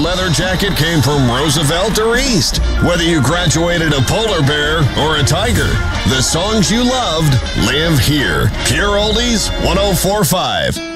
leather jacket came from Roosevelt or East. Whether you graduated a polar bear or a tiger, the songs you loved live here. Pure Oldies 1045.